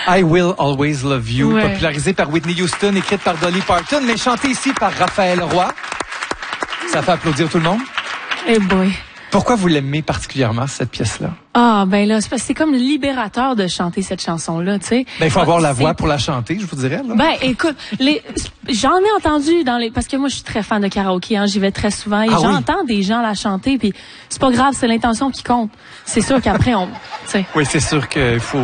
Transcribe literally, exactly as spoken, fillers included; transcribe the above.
I Will Always Love You, ouais. popularisée par Whitney Houston, écrite par Dolly Parton, mais chantée ici par Raphaël Roy. Ça fait applaudir tout le monde. Eh boy. Pourquoi vous l'aimez particulièrement, cette pièce-là? Ah, ben là, c'est parce que c'est comme libérateur de chanter cette chanson-là, tu sais. Ben, il faut avoir la c'est... voix pour la chanter, je vous dirais, là. Ben, écoute, les, j'en ai entendu dans les, parce que moi, je suis très fan de karaoké, hein, j'y vais très souvent, et ah, j'entends oui. des gens la chanter, puis c'est pas grave, c'est l'intention qui compte. C'est sûr qu'après, on, tu sais. Oui, c'est sûr qu'il faut